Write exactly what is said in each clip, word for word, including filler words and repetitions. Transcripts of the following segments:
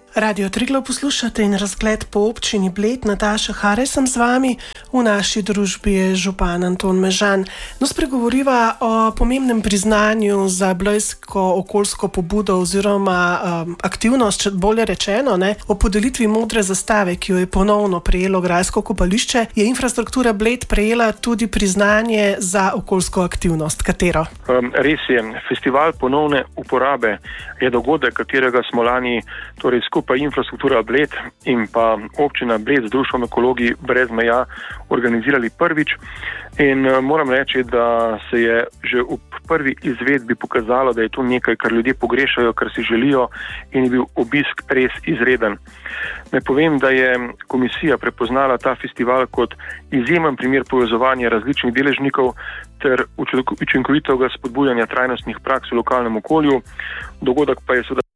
Radio Triglav poslušate in razgled po občini Bled. Nataša Hare sem z vami, v naši družbi je župan Anton Mežan. No, spregovoriva o pomembnem priznanju za blejsko okoljsko pobudo oziroma um, aktivnost, če bolje rečeno, ne, o podelitvi modre zastave, ki jo je ponovno prejelo grajsko kopališče. Je infrastruktura Bled prejela tudi priznanje za okoljsko aktivnost. Katero? Um, res je. Festival ponovne uporabe je dogodek, katerega smo lani torej skupaj infrastruktura Bled in pa občina Bled z društvom Ekologi brez meja organizirali prvič. In moram reči, da se je že v prvi izvedbi pokazalo, da je to nekaj, kar ljudje pogrešajo, kar si želijo, in je bil obisk res izreden. Ne povem, da je komisija prepoznala ta festival kot izjemen primer povezovanja različnih deležnikov ter učinkovitega spodbujanja trajnostnih praks v lokalnem okolju. Dogodek pa je seveda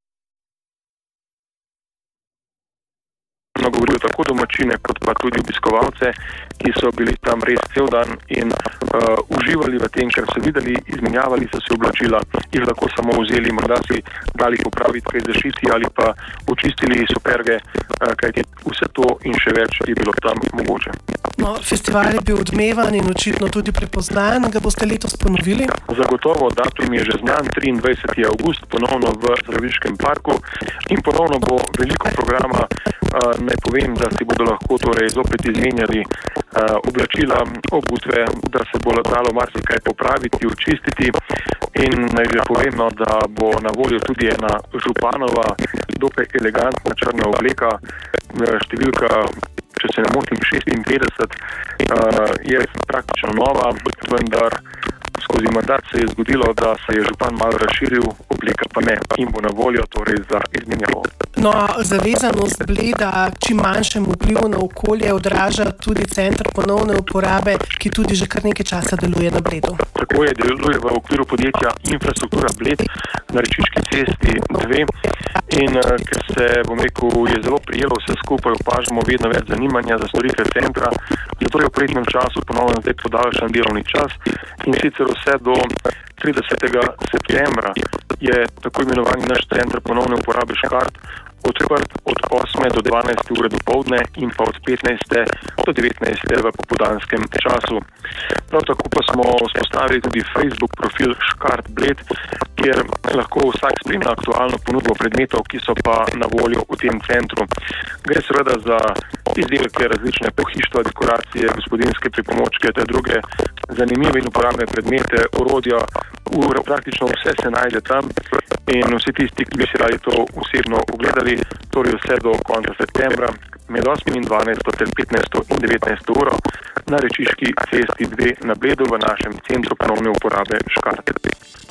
govorijo tako domačine, kot pa tudi obiskovalce, ki so bili tam res cel dan in uh, uživali v tem, ker so videli, izmenjavali so se oblačila, jih lahko samo vzeli, morda si dali popraviti kaj zašiti ali pa očistili superge, uh, kajti vse to in še več je bilo tam mogoče. No, festival je bil odmevan in očitno tudi prepoznan. Ga boste letos ponovili? Zagotovo, datum je že znan, triindvajseti avgust, ponovno v Zdraviliškem parku in ponovno bo veliko programa. Uh, ne povem, da si bodo lahko torej zopet izmenjali uh, oblačila, obutve, da se bo dalo marsikaj popraviti, očistiti in naj že povemo, da bo na voljo tudi ena županova, dokaj elegantna črna obleka, številka, če se ne motim, šestinpetdeset, uh, je praktično nova, vendar skozi mandat se je zgodilo, da se je župan malo razširil, obleka pa ne, in bo na voljo torej za izmenjavo. No, zavezanost Bleda čim manjšemu vplivu na okolje odraža tudi center ponovne uporabe, ki tudi že kar nekaj časa deluje na Bledu. Tako je, deluje v okviru podjetja Infrastruktura Bled na Rečiški cesti dve in ker se, bom rekel, je zelo prijelo vse skupaj, opažamo vedno več zanimanja za storitve centra, zato je v poletnem času ponovno zdaj podaljšan delovni čas in sicer vse do tridesetega septembra je tako imenovani naš center ponovne uporabe Škart odprt od osme do dvanajste ure dopoldne in pa od petnajste do devetnajste v popoldanskem času. Prav tako pa smo vzpostavili tudi Facebook profil Škart Bled, kjer lahko vsak spremlja aktualno ponudbo predmetov, ki so pa na voljo v tem centru. Gre seveda za izdelke, različne pohištva, dekoracije, gospodinjske pripomočke ter druge zanimive in uporabne predmete, orodja, ur, praktično vse se najde tam in vsi tisti, ki bi si radi to osebno ogledali, torej vse do konca septembra, med osmo in dvanajsto ter petnajsto in devetnajsto uro na Rečiški cesti dve na Bledu v našem centru ponovne uporabe Škart.